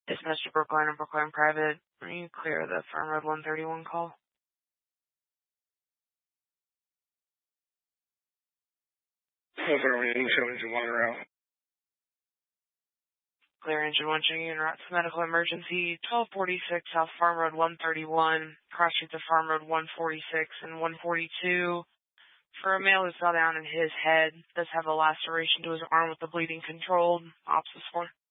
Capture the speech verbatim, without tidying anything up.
Dismiss to Brookline and Brookline Private. Are you clear of the Farm Road one thirty-one call? Over engine show engine one around. Clear engine one checking in route to medical emergency. twelve forty-six South Farm Road one thirty-one. Cross street to Farm Road one forty-six and one forty-two. For a male who fell down in his head, does have a laceration to his arm with the bleeding controlled. Ops is for.